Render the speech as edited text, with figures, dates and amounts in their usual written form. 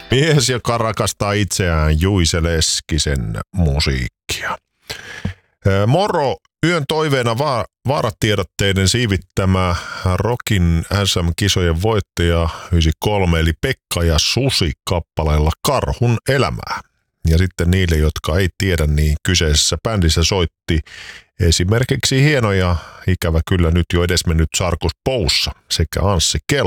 Mies, joka rakastaa itseään, Juise Leskisen musiikkia. Moro, yön toiveena vaaratiedotteiden siivittämä Rockin SM-kisojen voittaja 93, eli Pekka ja Susi kappaleella Karhun elämää. Ja sitten niille, jotka ei tiedä, niin kyseisessä bändissä soitti esimerkiksi hieno ja ikävä kyllä nyt jo edesmennyt Sarkus Poussa sekä Anssi Kela.